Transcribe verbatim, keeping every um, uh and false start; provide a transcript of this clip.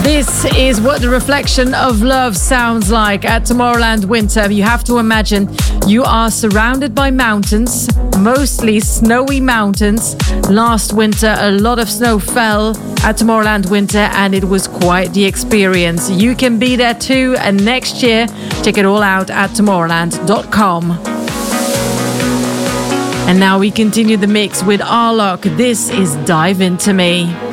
This is what the reflection of love sounds like at Tomorrowland Winter. You have to imagine you are surrounded by mountains, mostly snowy mountains. Last winter, a lot of snow fell at Tomorrowland Winter, and it was quite the experience. You can be there too, and next year, check it all out at tomorrowland dot com. And now we continue the mix with Arlok. This is Dive Into Me.